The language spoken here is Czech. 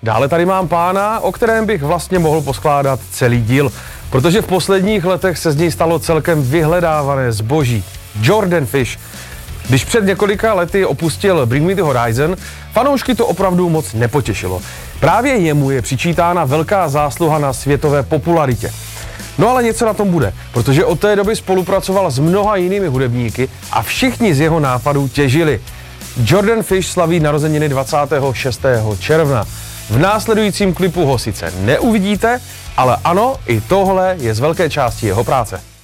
Dále tady mám pána, o kterém bych vlastně mohl poskládat celý díl, protože v posledních letech se z něj stalo celkem vyhledávané zboží. Jordan Fish. Když před několika lety opustil Bring Me the Horizon, fanoušky to opravdu moc nepotěšilo. Právě jemu je přičítána velká zásluha na světové popularitě. No ale něco na tom bude, protože od té doby spolupracoval s mnoha jinými hudebníky a všichni z jeho nápadů těžili. Jordan Fish slaví narozeniny 26. června. V následujícím klipu ho sice neuvidíte, ale ano, i tohle je z velké části jeho práce.